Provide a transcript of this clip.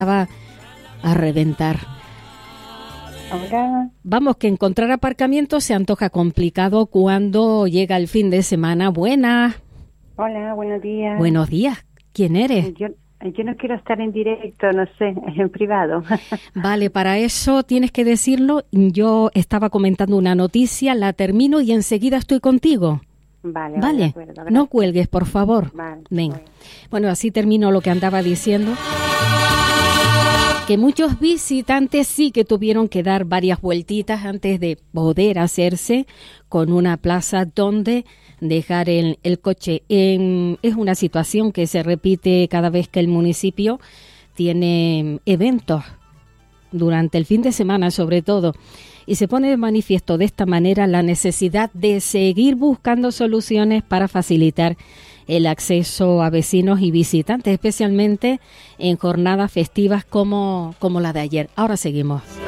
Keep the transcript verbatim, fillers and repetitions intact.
va a reventar. Hola. Vamos, que encontrar aparcamiento se antoja complicado cuando llega el fin de semana. Buenas. Hola, buenos días. Buenos días. ¿Quién eres? Yo, yo no quiero estar en directo, no sé, en privado. Vale, para eso tienes que decirlo. Yo estaba comentando una noticia, la termino y enseguida estoy contigo. Vale, Vale, de acuerdo, no cuelgues, por favor. Vale, Ven. bueno. Bueno, así termino lo que andaba diciendo. Que muchos visitantes sí que tuvieron que dar varias vueltitas antes de poder hacerse con una plaza donde dejar el, el coche. En, es una situación que se repite cada vez que el municipio tiene eventos durante el fin de semana, sobre todo. Y se pone de manifiesto de esta manera la necesidad de seguir buscando soluciones para facilitar el acceso a vecinos y visitantes, especialmente en jornadas festivas como, como la de ayer. Ahora seguimos.